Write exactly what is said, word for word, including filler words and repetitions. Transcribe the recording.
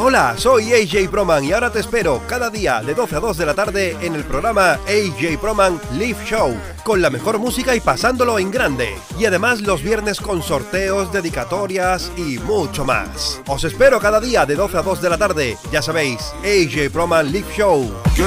Hola, soy A J Proman y ahora te espero cada día de doce a dos de la tarde en el programa A J Proman Live Show, con la mejor música y pasándolo en grande. Y además los viernes con sorteos, dedicatorias y mucho más. Os espero cada día de doce a dos de la tarde, ya sabéis, A J Proman Live Show.